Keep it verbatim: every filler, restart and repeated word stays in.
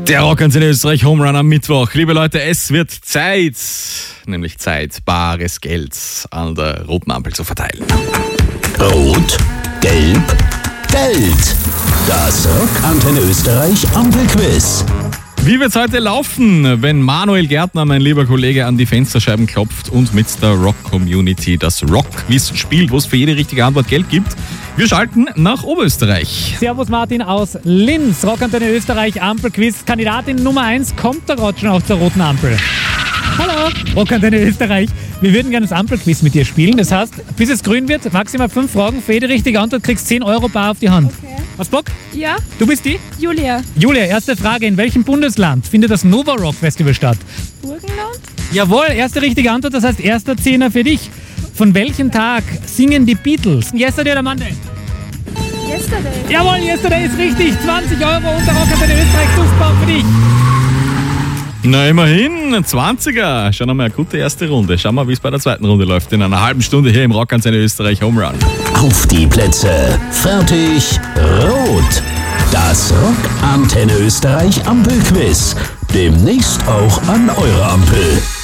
Der Rockantenne Österreich Home Run am Mittwoch. Liebe Leute, es wird Zeit, nämlich Zeit, bares Geld an der roten Ampel zu verteilen. Rot, Gelb, Geld. Das Rockantenne Österreich Ampelquiz. Wie wird's heute laufen, wenn Manuel Gärtner, mein lieber Kollege, an die Fensterscheiben klopft und mit der Rock-Community das Rock-Quiz spielt, wo es für jede richtige Antwort Geld gibt? Wir schalten nach Oberösterreich. Servus Martin aus Linz, Rockantenne Österreich Ampelquiz. Kandidatin Nummer eins kommt da gerade schon auch zur roten Ampel. Hallo, Rockantenne Österreich. Wir würden gerne das Ampelquiz mit dir spielen. Das heißt, bis es grün wird, maximal fünf Fragen. Für jede richtige Antwort kriegst du zehn Euro bar auf die Hand. Okay. Hast Bock? Ja. Du bist die? Julia. Julia, erste Frage. In welchem Bundesland findet das Nova Rock Festival statt? Burgenland? Jawohl, erste richtige Antwort, das heißt erster Zehner für dich. Von welchem Tag singen die Beatles? Yesterday oder Monday? Yesterday. Jawohl, Yesterday ist richtig. zwanzig Euro und der Rockantenne Österreich Duftbaum für dich. Na immerhin, zwanziger. Schauen wir mal, eine gute erste Runde. Schauen wir mal, wie es bei der zweiten Runde läuft. In einer halben Stunde hier im Rockantenne Österreich Home Run. Auf die Plätze, fertig, rot. Das Rockantenne Österreich Ampelquiz. Demnächst auch an eurer Ampel.